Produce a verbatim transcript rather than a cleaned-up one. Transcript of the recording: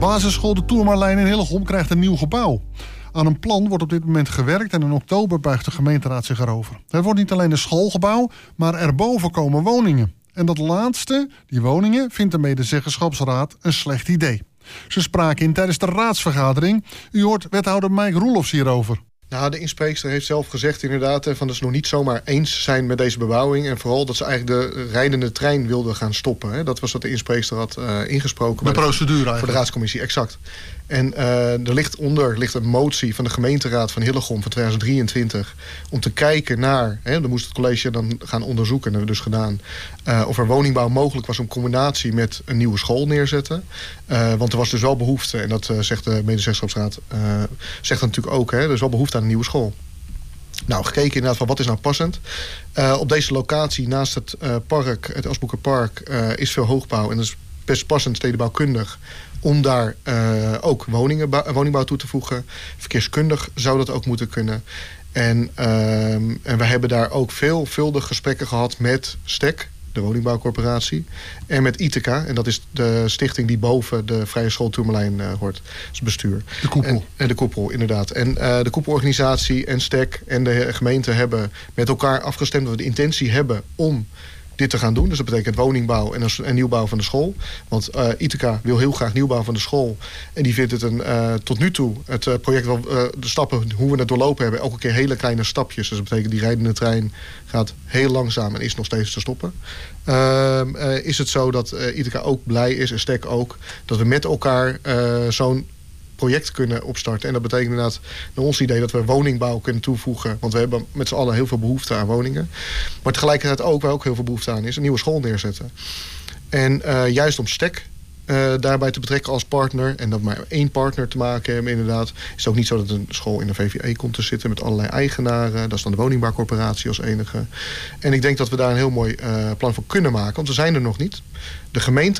Basisschool de Toermarlijn in Hillegom krijgt een nieuw gebouw. Aan een plan wordt op dit moment gewerkt en in oktober buigt de gemeenteraad zich erover. Het wordt niet alleen een schoolgebouw, maar erboven komen woningen. En dat laatste, die woningen, vindt de medezeggenschapsraad een slecht idee. Ze spraken in tijdens de raadsvergadering. U hoort wethouder Mike Roelofs hierover. Nou, de inspreekster heeft zelf gezegd inderdaad van dat ze nog niet zomaar eens zijn met deze bebouwing. En vooral dat ze eigenlijk de rijdende trein wilden gaan stoppen. Hè. Dat was wat de inspreekster had uh, ingesproken. De procedure de, eigenlijk. Voor de raadscommissie, exact. En uh, er ligt onder ligt een motie van de gemeenteraad van Hillegom van twintig drieëntwintig... om te kijken naar, hè, dan moest het college dan gaan onderzoeken, en dat hebben we dus gedaan, uh, of er woningbouw mogelijk was in combinatie met een nieuwe school neerzetten. Uh, want er was dus wel behoefte, en dat uh, zegt de medezeggenschapsraad, uh, zegt dat natuurlijk ook, hè, er is wel behoefte aan een nieuwe school. Nou, gekeken inderdaad van wat is nou passend. Uh, op deze locatie naast het uh, park, het Elsboekerpark, uh, is veel hoogbouw en dat is best passend stedenbouwkundig om daar uh, ook woningen, woningbouw toe te voegen. Verkeerskundig zou dat ook moeten kunnen. En, uh, en we hebben daar ook veelvuldig gesprekken gehad met STEC, de woningbouwcorporatie, en met I T K, en dat is de stichting die boven de Vrije School Toermarlijn uh, hoort. Dat is het bestuur. De koepel. En, en de koepel, inderdaad. En uh, de koepelorganisatie en STEC en de gemeente hebben met elkaar afgestemd dat we de intentie hebben om dit te gaan doen. Dus dat betekent woningbouw en, en nieuwbouw van de school. Want uh, I T K wil heel graag nieuwbouw van de school. En die vindt het een, uh, tot nu toe, het uh, project, wel, uh, de stappen, hoe we het doorlopen hebben, elke keer hele kleine stapjes. Dus dat betekent die rijdende trein gaat heel langzaam en is nog steeds te stoppen. Uh, uh, is het zo dat uh, I T K ook blij is, en STEC ook, dat we met elkaar uh, zo'n project kunnen opstarten. En dat betekent inderdaad naar ons idee dat we woningbouw kunnen toevoegen. Want we hebben met z'n allen heel veel behoefte aan woningen. Maar tegelijkertijd ook, waar ook heel veel behoefte aan is, een nieuwe school neerzetten. En uh, juist om STEC uh, daarbij te betrekken als partner, en dat maar één partner te maken hebben inderdaad, is het ook niet zo dat een school in een V V E komt te zitten met allerlei eigenaren. Dat is dan de woningbouwcorporatie als enige. En ik denk dat we daar een heel mooi uh, plan voor kunnen maken, want we zijn er nog niet. De gemeente